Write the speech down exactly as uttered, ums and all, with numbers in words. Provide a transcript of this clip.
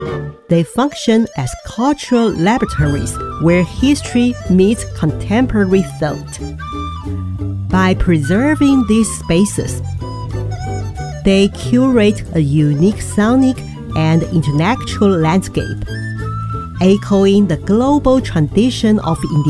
They function as cultural laboratories where history meets contemporary thought. By preserving these spaces, they curate a unique sonic and intellectual landscape, echoing the global tradition of